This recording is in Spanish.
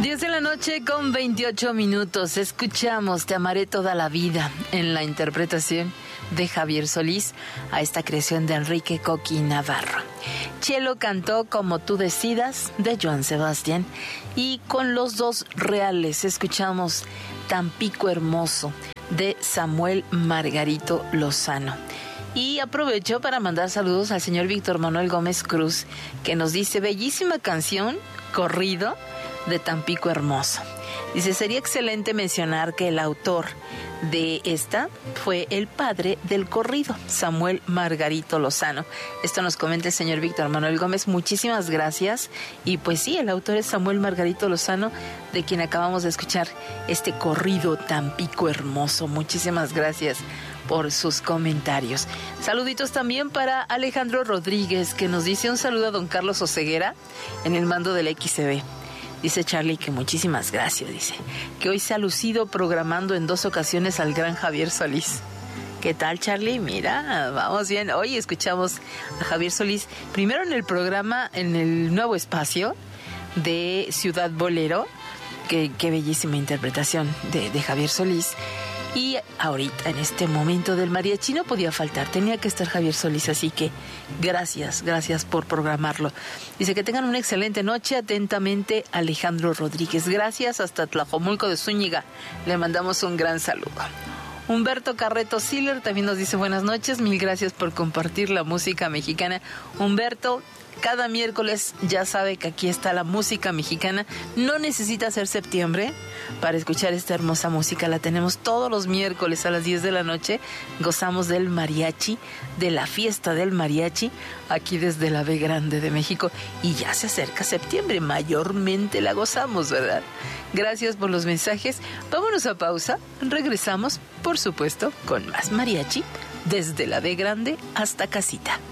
10 de la noche con 28 minutos. Escuchamos Te amaré toda la vida en la interpretación de Javier Solís a esta creación de Enrique Coqui Navarro. Chelo cantó Como tú decidas de Joan Sebastián y con Los dos reales escuchamos Tampico hermoso de Samuel Margarito Lozano. Y aprovecho para mandar saludos al señor Víctor Manuel Gómez Cruz, que nos dice: bellísima canción, corrido de Tampico hermoso. Dice: sería excelente mencionar que el autor de esta fue el padre del corrido, Samuel Margarito Lozano. Esto nos comenta el señor Víctor Manuel Gómez. Muchísimas gracias. Y pues sí, el autor es Samuel Margarito Lozano, de quien acabamos de escuchar este corrido Tampico hermoso. Muchísimas gracias por sus comentarios. Saluditos también para Alejandro Rodríguez, que nos dice: un saludo a don Carlos Oseguera en el mando del XCB. Dice Charlie que muchísimas gracias, dice que hoy se ha lucido programando en 2 ocasiones al gran Javier Solís. ¿Qué tal, Charlie? Mira, vamos bien. Hoy escuchamos a Javier Solís primero en el programa, en el nuevo espacio de Ciudad Bolero. Qué bellísima interpretación de Javier Solís. Y ahorita, en este momento del mariachi, no podía faltar, tenía que estar Javier Solís, así que gracias por programarlo. Dice que tengan una excelente noche, atentamente Alejandro Rodríguez. Gracias, hasta Tlajomulco de Zúñiga, le mandamos un gran saludo. Humberto Carreto Siller también nos dice: buenas noches, mil gracias por compartir la música mexicana. Humberto, cada miércoles ya sabe que aquí está la música mexicana. No necesita ser septiembre para escuchar esta hermosa música. La tenemos todos los miércoles a las 10 de la noche. Gozamos del mariachi, de la fiesta del mariachi, aquí desde la B Grande de México. Y ya se acerca septiembre, mayormente la gozamos, ¿verdad? Gracias por los mensajes. Vámonos a pausa. Regresamos, por supuesto, con más mariachi desde la B Grande hasta casita.